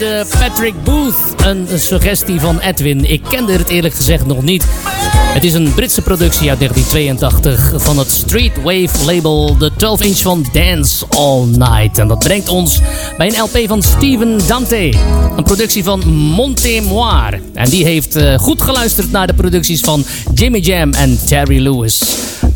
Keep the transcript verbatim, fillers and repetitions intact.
De Patrick Booth, een suggestie van Edwin. Ik kende het eerlijk gezegd nog niet. Het is een Britse productie uit negentien tweeëntachtig van het Streetwave label, de twaalf inch van Dance All Night. En dat brengt ons bij een L P van Steven Dante, een productie van Montemoire. En die heeft uh, goed geluisterd naar de producties van Jimmy Jam en Terry Lewis.